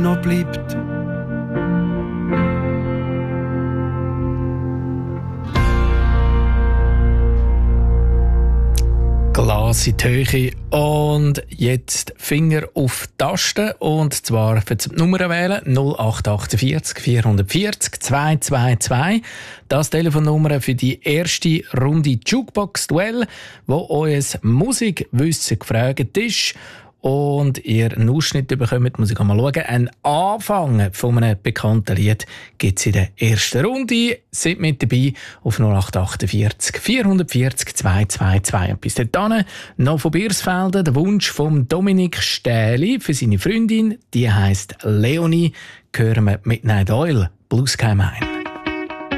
noch bleibt. Glas in die Höhe und jetzt Finger auf die Taste und zwar für die Nummer wählen 0848 440 222. Das Telefonnummer für die erste Runde Jukebox-Duell, wo euer Musikwissen gefragt ist. Und ihr einen Ausschnitt bekommt, muss ich mal schauen. Ein Anfang von einem bekannten Lied gibt es in der ersten Runde. Seid mit dabei auf 0848 440 222. Und bis dahin noch von Biersfelden der Wunsch von Dominik Stähli für seine Freundin. Die heisst Leonie. Hören wir Midnight Oil, Blue Sky Mine.